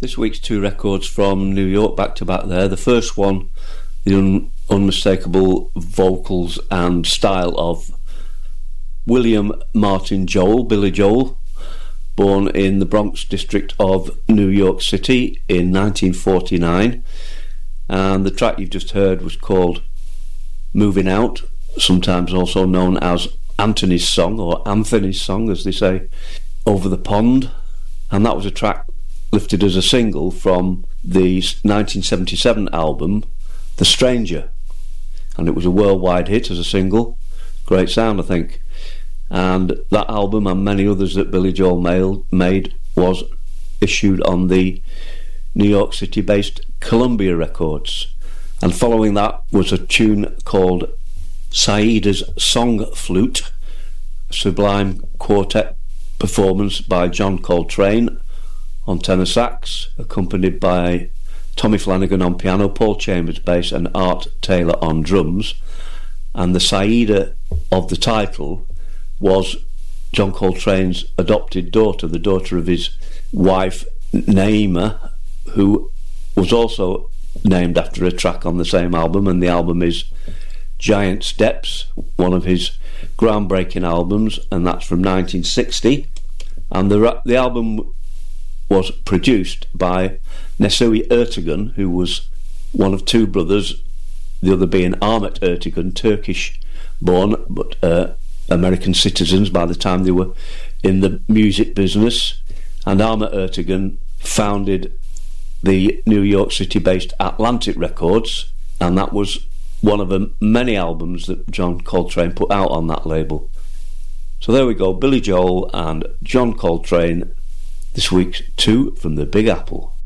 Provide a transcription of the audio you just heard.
This week's two records from New York back to back there. The first one, the unmistakable vocals and style of William Martin Joel, Billy Joel, born in the Bronx district of New York City in 1949. And the track you've just heard was called Moving Out, sometimes also known as Anthony's Song, or Anthony's Song as they say, Over the Pond. And that was a track lifted as a single from the 1977 album The Stranger, and it was a worldwide hit as a single. Great sound, I think. And that album and many others that Billy Joel made was issued on the New York City based Columbia Records. And following that was a tune called Saida's Song Flute, a sublime quartet performance by John Coltrane on tenor sax, accompanied by Tommy Flanagan on piano, Paul Chambers bass and Art Taylor on drums. And the Saida of the title was John Coltrane's adopted daughter, the daughter of his wife Naima, who was also named after a track on the same album, and the album is Giant Steps, one of his groundbreaking albums, and that's from 1960. And the album was produced by Nesuhi Ertegun, who was one of two brothers, the other being Ahmet Ertegun, Turkish born but American citizens by the time they were in the music business. And Ahmet Ertegun founded the New York City based Atlantic Records, and that was one of the many albums that John Coltrane put out on that label. So there we go, Billy Joel and John Coltrane, this week's two from the Big Apple.